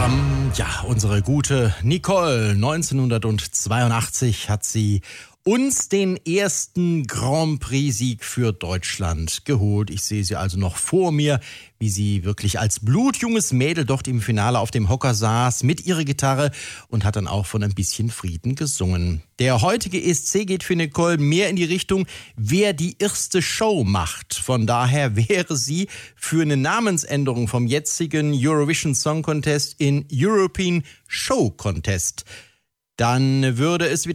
Ja, unsere gute Nicole, 1982 hat sie uns den ersten Grand Prix-Sieg für Deutschland geholt. Ich sehe sie also noch vor mir, wie sie wirklich als blutjunges Mädel dort im Finale auf dem Hocker saß mit ihrer Gitarre und hat dann auch von ein bisschen Frieden gesungen. Der heutige ESC geht für Nicole mehr in die Richtung, wer die erste Show macht. Von daher wäre sie für eine Namensänderung vom jetzigen Eurovision Song Contest in European Show Contest. Dann würde es wieder